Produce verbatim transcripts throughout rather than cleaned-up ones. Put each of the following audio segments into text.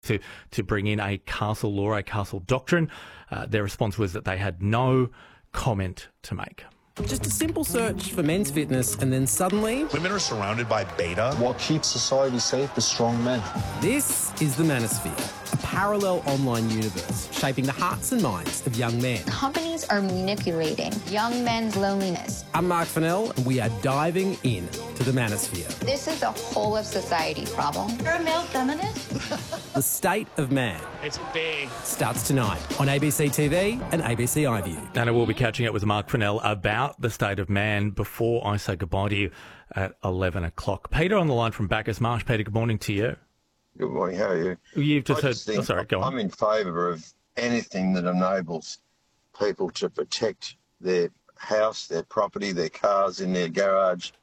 to, to bring in a castle law, a castle doctrine. Uh, their response was that they had no comment to make. Just a simple search for men's fitness and then suddenly... women are surrounded by beta. What keeps society safe is strong men. This is the Manosphere, a parallel online universe shaping the hearts and minds of young men. Companies are manipulating young men's loneliness. I'm Mark Fennell and we are diving in to the Manosphere. This is a whole of society problem. You're a male feminist? The State of Man. It's big. Starts tonight on A B C T V and A B C iView. And I will be catching up with Mark Fennell about the state of man before I say goodbye to you at eleven o'clock. Peter on the line from Bacchus Marsh. Peter, good morning to you. Good morning, how are you? You've just I heard... just think Oh, sorry, go on. I'm in favour of anything that enables people to protect their house, their property, their cars in their garage.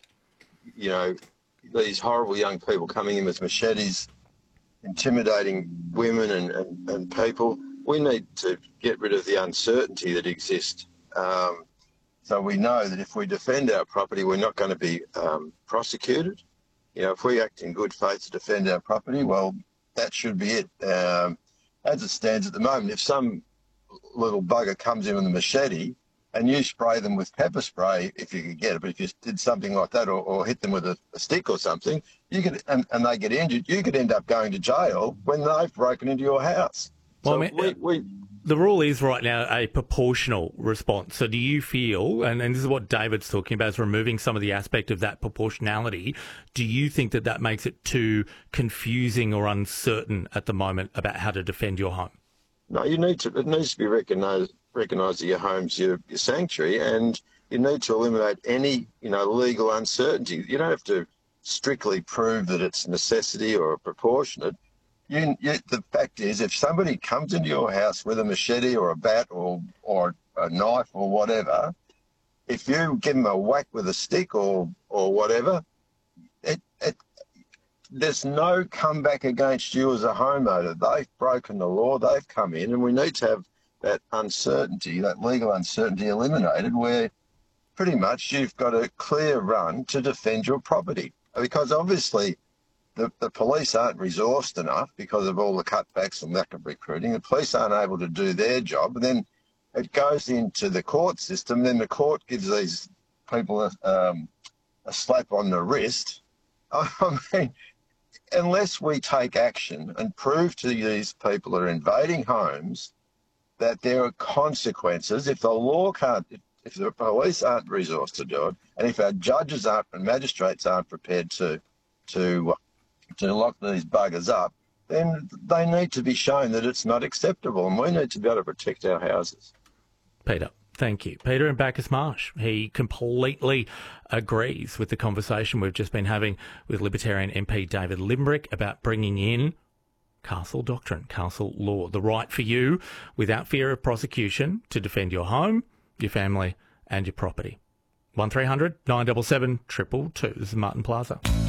You know, these horrible young people coming in with machetes, intimidating women and, and, and people. We need to get rid of the uncertainty that exists. Um, so we know that if we defend our property, we're not going to be um, prosecuted. You know, if we act in good faith to defend our property, well, that should be it. Um, as it stands at the moment, if some little bugger comes in with a machete and you spray them with pepper spray, if you could get it, but if you did something like that or, or hit them with a, a stick or something, you could, and, and they get injured, you could end up going to jail when they've broken into your house. Well, So I mean, we, we, the rule is right now a proportional response. So do you feel, and, and this is what David's talking about, is removing some of the aspect of that proportionality, do you think that that makes it too confusing or uncertain at the moment about how to defend your home? No, you need to. It needs to be recognised. Recognised that your home's your, your sanctuary, and you need to eliminate any, you know, legal uncertainty. You don't have to strictly prove that it's necessity or proportionate. You, you, the fact is, if somebody comes into your house with a machete or a bat or or a knife or whatever, if you give them a whack with a stick or or whatever, it, it there's no comeback against you as a homeowner. They've broken the law. They've come in, and we need to have that uncertainty, that legal uncertainty eliminated, where pretty much you've got a clear run to defend your property. Because obviously the, the police aren't resourced enough because of all the cutbacks and lack of recruiting. The police aren't able to do their job. And then it goes into the court system. Then the court gives these people a, um, a slap on the wrist. I mean, unless we take action and prove to these people that are invading homes that there are consequences, if the law can't, if, if the police aren't resourced to do it, and if our judges aren't and magistrates aren't prepared to to to lock these buggers up, then they need to be shown that it's not acceptable, and we need to be able to protect our houses. Peter, thank you. Peter in Bacchus Marsh. He completely agrees with the conversation we've just been having with Libertarian M P David Limbrick about bringing in castle doctrine, castle law, the right for you, without fear of prosecution, to defend your home, your family and your property. one three hundred nine seven seven two two two. This is Martin Plaza.